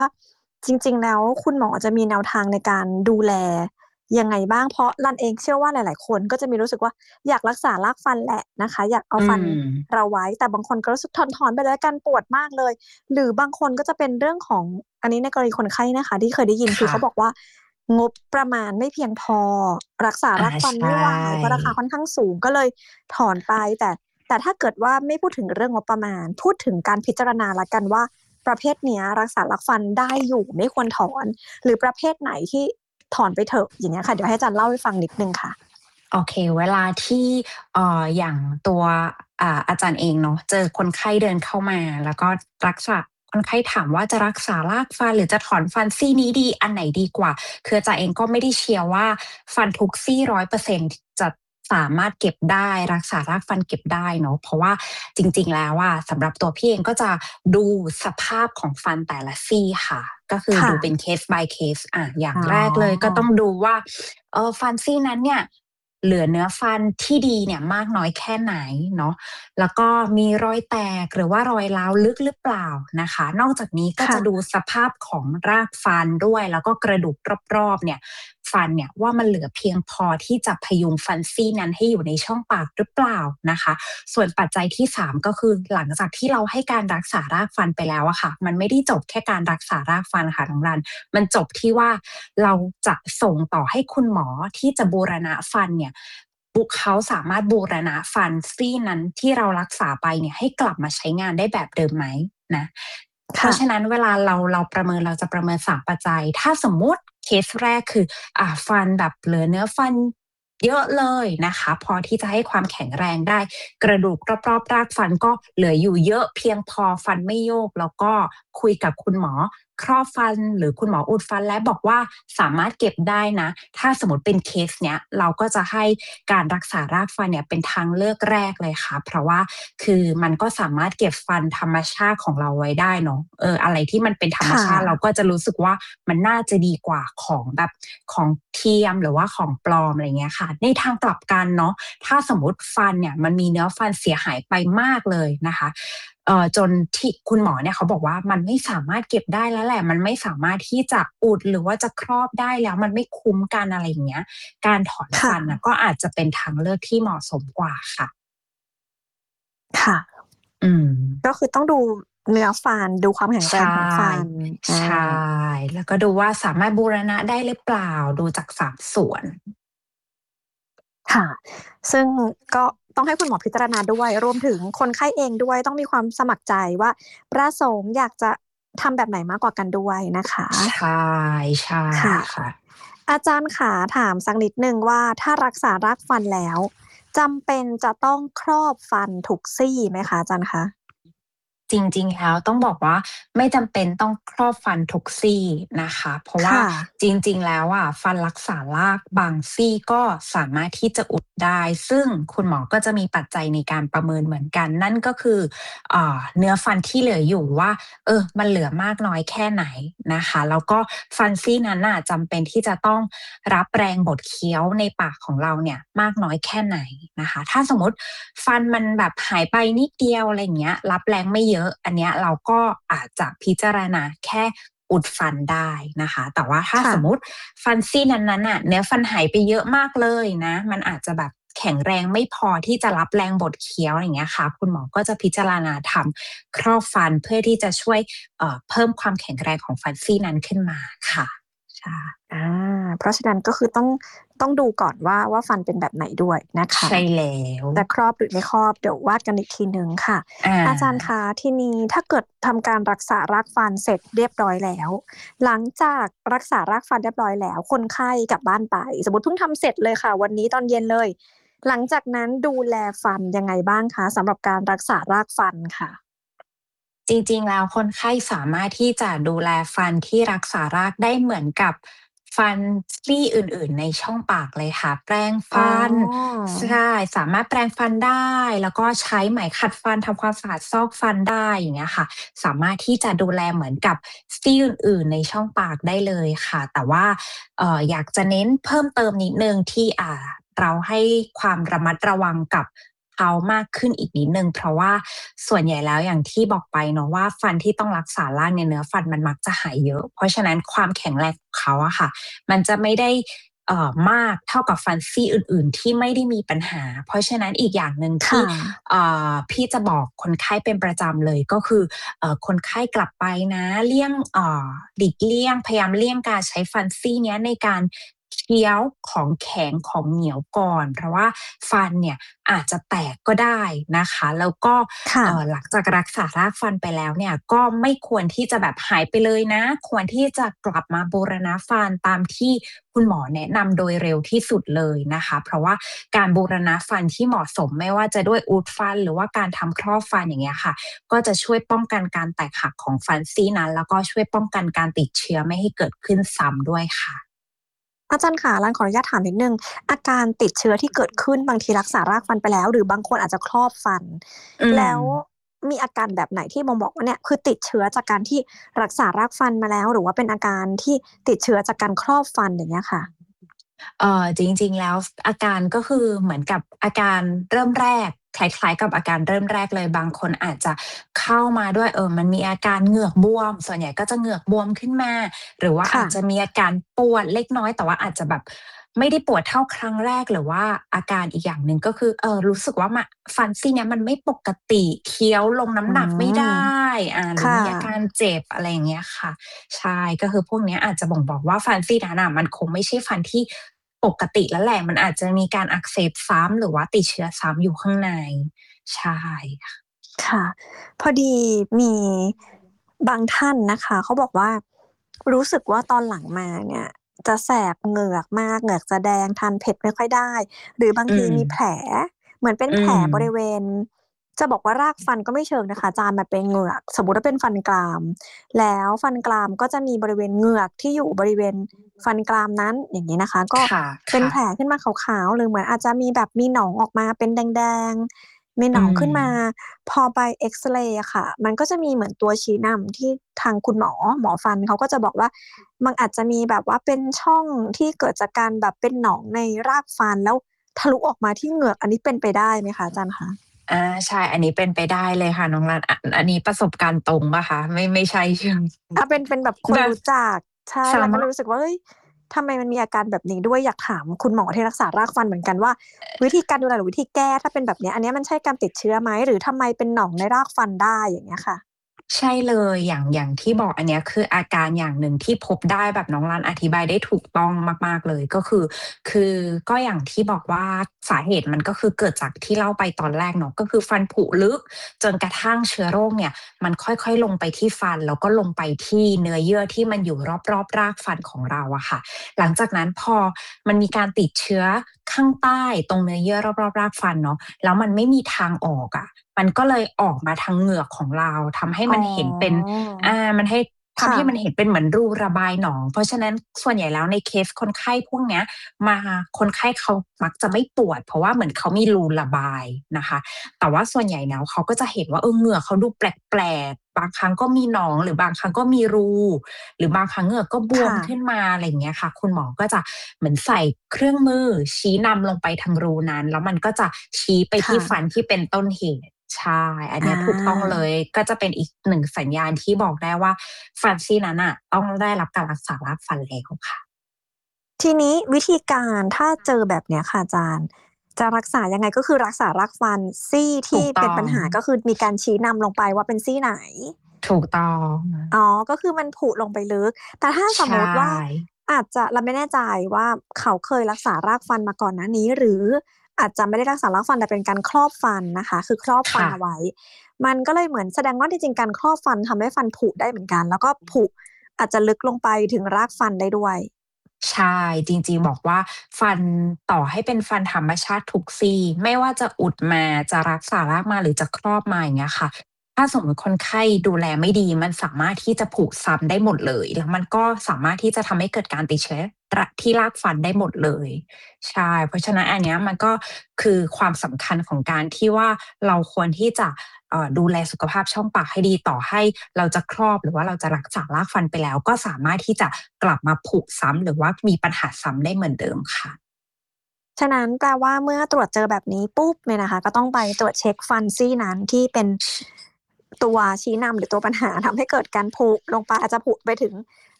จริงๆแล้วคุณหมอจะมีแนวทางในการดูแลยังไงบ้างเพราะรันเองเชื่อว่าหลายๆคนก็จะมีรู้สึกว่าอยากรักษารากฟันแหละนะคะอยากเอาอืฟันมเราไว้แต่บางคนก็รู้สึกถอนๆไปเลยกันปวดมากเลยหรือบางคนก็จะเป็นเรื่องของอันนี้ในกรณีคนไข้นะคะที่เคยได้ยินคือค่ะเขาบอกว่างบประมาณไม่เพียงพอรักษารากฟันใช่ไม่ไหวเพราะราคาค่อนข้างสูงก็เลยถอนไปแต่ถ้าเกิดว่าไม่พูดถึงเรื่องงบประมาณพูดถึงการพิจารณาละกันว่า ประเภทเนี้ยรักษารากฟันได้อยู่ไม่ควรถอนหรือประเภทไหนที่ถอนไปเถอะอย่างเงี้ยค่ะเดี๋ยวให้อาจารย์เล่าให้ฟังนิดนึงค่ะโอเคเวลาที่อย่างตัวอาจารย์เองเนาะเจอคนไข้เดินเข้ามาแล้วก็รักษาคนไข้ถามว่าจะรักษารากฟันหรือจะถอนฟันซี่นี้ดีอันไหนดีกว่าคืออาจารย์เองก็ไม่ได้เชียร์ว่าฟันทุกซี่100%จะสามารถเก็บได้รักษารากฟันเก็บได้เนาะเพราะว่าจริงๆแล้วอะสำหรับตัวพี่เองก็จะดูสภาพของฟันแต่ละซี่ค่ะก็คือค่ะดูเป็นเคส by เคสอย่างอ๋แรกเลยก็อต้องดูว่าฟันซี่นั้นเนี่ย เหลือเนื้อฟันที่ดีเนี่ยมากน้อยแค่ไหนเนาะแล้วก็มีรอยแตกหรือว่ารอยร้าวลึกหรือเปล่านะคะนอกจากนี้ก็จะดูค่ะสภาพของรากฟันด้วยแล้วก็กระดูกรอบๆเนี่ยฟันเนี่ยว่ามันเหลือเพียงพอที่จะพยุงฟันซี่นั้นให้อยู่ในช่องปากหรือเปล่านะคะส่วนปัจจัยที่3ก็คือหลังจากที่เราให้การรักษารากฟันไปแล้วอะค่ะมันไม่ได้จบแค่การรักษารากฟันค่ะน้องรันมันจบที่ว่าเราจะส่งต่อให้คุณหมอที่จะบูรณะฟันเนี่ยเขาสามารถบูรณะฟันซี่นั้นที่เรารักษาไปเนี่ยให้กลับมาใช้งานได้แบบเดิมไหมนะเพราะค่ะฉะนั้นเวลาเราประเมินเราจะประเมิน3ปัจจัยถ้าสมมุติเคสแรกคือฟันแบบเหลือเนื้อฟันเยอะเลยนะคะพอที่จะให้ความแข็งแรงได้กระดูกรอบๆรากฟันก็เหลืออยู่เยอะเพียงพอฟันไม่โยกแล้วก็คุยกับคุณหมอครอบฟันหรือคุณหมออุดฟันและบอกว่าสามารถเก็บได้นะถ้าสมมติเป็นเคสเนี้ยเราก็จะให้การรักษารากฟันเนี่ยเป็นทางเลือกแรกเลยค่ะเพราะว่าคือมันก็สามารถเก็บฟันธรรมชาติของเราไว้ได้เนาะอะไรที่มันเป็นธรรมค่ะชาติเราก็จะรู้สึกว่ามันน่าจะดีกว่าของแบบของเทียมหรือว่าของปลอมอะไรเงี้ยค่ะในทางกลับกันเนาะถ้าสมมติฟันเนี่ยมันมีเนื้อฟันเสียหายไปมากเลยนะคะจนที่คุณหมอเนี่ยเขาบอกว่ามันไม่สามารถเก็บได้แล้วแหละมันไม่สามารถที่จะอุดหรือว่าจะครอบได้แล้วมันไม่คุ้มกันอะไรอย่างเงี้ยการถอนฟันนะค่ะก็อาจจะเป็นทางเลือกที่เหมาะสมกว่าค่ะค่ะอืมก็คือต้องดูเนื้อฟันดูความแข็งใชแรงของฟัน่อ่ใช่าแล้วก็ดูว่าสามารถบูรณะได้หรือเปล่าดูจาก3 ส่วนค่ะซึ่งก็ต้องให้คุณหมอพิจารณาด้วยรวมถึงคนไข้เองด้วยต้องมีความสมัครใจว่าประสงค์อยากจะทำแบบไหนมากกว่ากันด้วยนะคะใช่ใช่ค่ะค่ะอาจารย์ขาถามสักนิดหนึ่งว่าถ้ารักษารากฟันแล้วจำเป็นจะต้องครอบฟันทุกซี่ไหมคะอาจารย์คะจริงๆแล้วต้องบอกว่าไม่จำเป็นต้องครอบฟันทุกซี่นะคะเพราะว่าค่ะจริงๆแล้วอ่ะฟันรักษารากบางซี่ก็สามารถที่จะอุดได้ซึ่งคุณหมอก็จะมีปัจจัยในการประเมินเหมือนกันนั่นก็คือเนื้อฟันที่เหลืออยู่ว่ามันเหลือมากน้อยแค่ไหนนะคะแล้วก็ฟันซี่นั้นน่ะจำเป็นที่จะต้องรับแรงบดเคี้ยวในปากของเราเนี่ยมากน้อยแค่ไหนนะคะถ้าสมมติฟันมันแบบหายไปนิดเดียวอะไรเงี้ยรับแรงไม่เยอะอันเนี้ยเราก็อาจจะพิจารณาแค่อุดฟันได้นะคะแต่ว่าถ้าค่ะสมมติฟันซี่นั้นๆน่ะเนื้อฟันหายไปเยอะมากเลยนะมันอาจจะแบบแข็งแรงไม่พอที่จะรับแรงบดเคี้ยวอย่างเงี้ยค่ะคุณหมอก็จะพิจารณาทำครอบฟันเพื่อที่จะช่วยเพิ่มความแข็งแรงของฟันซี่นั้นขึ้นมาค่ะใช่อ่เพราะฉะนั้นก็คือต้องดูก่อนว่าฟันเป็นแบบไหนด้วยนะคะใช่แล้วจะครอบหรือไม่ครอบเดี๋ยวว่ากันอีกทีหนึ่งค่ะอ่อาจารย์าคะทีนี้ถ้าเกิดทำการรักษารากฟันเสร็จเรียบร้อยแล้วหลังจากรักษารากฟันเรียบร้อยแล้วคนไข้กลับบ้านไปสมมติเพิ่งทำเสร็จเลยค่ะวันนี้ตอนเย็นเลยหลังจากนั้นดูแลฟันยังไงบ้างคะสำหรับการรักษารากฟันค่ะจริงๆแล้วคนไข้สามารถที่จะดูแลฟันที่รักษารากได้เหมือนกับฟันซี่อื่นๆในช่องปากเลยค่ะแปรงอ๋อฟันใช่สามารถแปรงฟันได้แล้วก็ใช้ไหมขัดฟันทำความสะอาดซอกฟันได้อย่างเงี้ยค่ะสามารถที่จะดูแลเหมือนกับซี่อื่นๆในช่องปากได้เลยค่ะแต่ว่าอยากจะเน้นเพิ่มเติมนิดหนึ่งที่เราให้ความระมัดระวังกับเขามากขึ้นอีกนิดนึงเพราะว่าส่วนใหญ่แล้วอย่างที่บอกไปเนาะว่าฟันที่ต้องรักษารากเนี่ยเนื้อฟันมันมักจะหายเยอะเพราะฉะนั้นความแข็งแรงของเขาอะค่ะมันจะไม่ได้มากเท่ากับฟันซี่อื่นๆที่ไม่ได้มีปัญหาเพราะฉะนั้นอีกอย่างหนึ่งที่ค่ะพี่จะบอกคนไข้เป็นประจำเลยก็คือคนไข้กลับไปนะเลี่ยงหลีกเลี่ยงพยายามเลี่ยงการใช้ฟันซี่เนี้ยในการเคี้ยวของแข็งของเหนียวก่อนเพราะว่าฟันเนี่ยอาจจะแตกก็ได้นะคะแล้วก็ค่ะหลังจากรักษารากฟันไปแล้วเนี่ยก็ไม่ควรที่จะแบบหายไปเลยนะควรที่จะกลับมาบูรณะฟันตามที่คุณหมอแนะนำโดยเร็วที่สุดเลยนะคะเพราะว่าการบูรณะฟันที่เหมาะสมไม่ว่าจะด้วยอูฐฟันหรือว่าการทำครอบฟันอย่างเงี้ยค่ะก็จะช่วยป้องกันการแตกหักของฟันซี่นั้นแล้วก็ช่วยป้องกันการติดเชื้อไม่ให้เกิดขึ้นซ้ำด้วยค่ะอาจารย์ค่ะขออนุญาตถามนิดนึงอาการติดเชื้อที่เกิดขึ้นบางทีรักษารากฟันไปแล้วหรือบางคนอาจจะครอบฟันอืมแล้วมีอาการแบบไหนที่บ่งบอกว่าเนี่ยคือติดเชื้อจากการที่รักษารากฟันมาแล้วหรือว่าเป็นอาการที่ติดเชื้อจากการครอบฟันอย่างเงี้ยค่ะจริงๆแล้วอาการก็คือเหมือนกับอาการเริ่มแรกคล้ายๆกับอาการเริ่มแรกเลยบางคนอาจจะเข้ามาด้วยมันมีอาการเหงือกบวมส่วนใหญ่ก็จะเหงือกบวมขึ้นมาหรือว่าอาค่ะจจะมีอาการปวดเล็กน้อยแต่ว่าอาจจะแบบไม่ได้ปวดเท่าครั้งแรกหรือว่าอาการอีกอย่างหนึ่งก็คือรู้สึกว่าฟันซี่เนี้ยมันไม่ปกติเคี้ยวลงน้ำอืหนักไม่มได้หรือค่ะมีอาการเจ็บอะไรอย่างเงี้ยค่ะ ใช่ก็คือพวกเนี้ยอาจจะบ่งบอกว่าฟันซี่นั้นน่ะมันคงไม่ใช่ฟันที่ปกติแล้วแหละมันอาจจะมีการอักเสบซ้ำหรือว่าติดเชื้อซ้ำอยู่ข้างในใช่ค่ะค่ะพอดีมีบางท่านนะคะเขาบอกว่ารู้สึกว่าตอนหลังมาเนี่ยจะแสบเหงือกมากเหงือกจะแดงทานเผ็ดไม่ค่อยได้หรือบางอืมทีมีแผลเหมือนเป็นอืแผลมบริเวณจะบอกว่ารากฟันก็ไม่เชิงนะคะจามมันเป็นเหงือกสมมุติว่าเป็นฟันกรามแล้วฟันกรามก็จะมีบริเวณเหงือกที่อยู่บริเวณฟันกรามนั้นอย่างงี้นะคะก็ค่ะเป็นค่ะแผลขึ้นมาขาวๆหรือเหมือนอาจจะมีแบบมีหนองออกมาเป็นแดงๆมีหนอืองขึ้นมามพอไปเอ็กซเรย์อะค่ะมันก็จะมีเหมือนตัวชี้นำที่ทางคุณหมอฟันเขาก็จะบอกว่ามันอาจจะมีแบบว่าเป็นช่องที่เกิดจากการแบบเป็นหนองในรากฟันแล้วทะลุออกมาที่เหงือกอันนี้เป็นไปได้ไหมคะอาจารย์คะใช่อันนี้เป็นไปได้เลยค่ะน้องรัฐอันนี้ประสบการณ์ตรงเปล่าคะไม่ใช่ใช่ไหมเป็นแบบคนแบบรู้จักใช่เราก็เลยสามารถรู้สึกว่าเฮ้ยทำไมมันมีอาการแบบนี้ด้วยอยากถามคุณหมอที่รักษารากฟันเหมือนกันว่าวิธีการดูแลหรือวิธีแก้ถ้าเป็นแบบเนี้ยอันเนี้ยมันใช่การติดเชื้อไหมหรือทำไมเป็นหนองในรากฟันได้อย่างเงี้ยค่ะใช่เลยอย่างที่บอกอันเนี้ยคืออาการอย่างหนึ่งที่พบได้แบบน้องรันอธิบายได้ถูกต้องมากๆเลยก็คือก็อย่างที่บอกว่าสาเหตุมันก็คือเกิดจากที่เล่าไปตอนแรกเนาะก็คือฟันผุลึกจนกระทั่งเชื้อโรคเนี่ยมันค่อยๆลงไปที่ฟันแล้วก็ลงไปที่เนื้อเยื่อที่มันอยู่รอบๆรากฟันของเราอะค่ะหลังจากนั้นพอมันมีการติดเชื้อข้างใต้ตรงเนื้อเยื่อรอบๆรากฟันเนาะแล้วมันไม่มีทางออกอะ มันก็เลยออกมาทางเหงือกของเราทำให้อ๋อมันเห็นเป็นมันให้ทำค่ะให้มันเห็นเป็นเหมือนรูระบายหนองเพราะฉะนั้นส่วนใหญ่แล้วในเคสคนไข้พวกเนี้ยมาคนไข้เขามักจะไม่ปวดเพราะว่าเหมือนเขามีรูระบายนะคะแต่ว่าส่วนใหญ่แล้วเขาก็จะเห็นว่าเหงือกเขาดูแปลกๆบางครั้งก็มีหนองหรือบางครั้งก็มีรูหรือบางครั้งเหงือกก็บวมค่ะขึ้นมาอะไรอย่างเงี้ยค่ะคุณหมอก็จะเหมือนใส่เครื่องมือชี้นำลงไปทางรูนั้นแล้วมันก็จะชี้ไปที่ค่ะฟันที่เป็นต้นเหตุ ใช่ อันอเนี้ยถูกต้องเลาย ก็จะเป็นอีกหนึ่งสัญญาณที่บอกได้ว่าฟันซี่นั้นน่ะต้องได้รับการรักษารากฟันแล้วค่ะทีนี้วิธีการถ้าเจอแบบเนี้ยค่ะอาจารย์จะรักษายังไงก็คือรักษารากฟันซี่ถูที่กต้องเป็นปัญหาก็คือมีการชี้นำลงไปว่าเป็นซี่ไหนถูกต้องอ๋อก็คือมันผุลงไปลึกแต่ถ้าใชสมมุติว่า่อาจจะเราไม่แน่ใจว่าเขาเคยรักษารากฟันมาก่อนหน้านี้หรืออาจจะไม่ได้รักษารากฟันแต่เป็นการครอบฟันนะคะคือครอบฟันค่ะเอาไว้มันก็เลยเหมือนแสดงว่าจริงๆการครอบฟันทำให้ฟันผุได้เหมือนกันแล้วก็ผุอาจจะลึกลงไปถึงรากฟันได้ด้วยใช่จริงๆบอกว่าฟันต่อให้เป็นฟันธรรมชาติทุกซี่ไม่ว่าจะอุดมาจะรักษารากมาหรือจะครอบมาอย่างเงี้ยค่ะถ้าสมมุติคนไข้ดูแลไม่ดีมันสามารถที่จะผุซ้ำได้หมดเลยแล้วมันก็สามารถที่จะทำให้เกิดการติดเชื้อที่รากฟันได้หมดเลยใช่เพราะฉะนั้นอันเนี้ยมันก็คือความสำคัญของการที่ว่าเราควรที่จะดูแลสุขภาพช่องปากให้ดีต่อให้เราจะครอบหรือว่าเราจะรักษารากฟันไปแล้วก็สามารถที่จะกลับมาผุซ้ำหรือว่ามีปัญหาซ้ำได้เหมือนเดิมค่ะฉะนั้นแปลว่าเมื่อตรวจเจอแบบนี้ปุ๊บเนี่ยนะคะก็ต้องไปตรวจเช็คฟันซี่นั้นที่เป็นตัวชี้นำหรือตัวปัญหาทำให้เกิดการผุลงไปอาจจะผุไปถึง